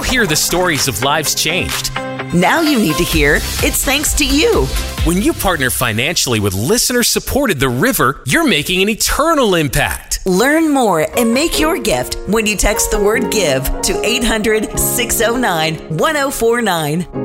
hear the stories of lives changed. Now you need to hear it's thanks to you. When you partner financially with listener-supported The River, you're making an eternal impact. Learn more and make your gift when you text the word GIVE to 800-609-1049.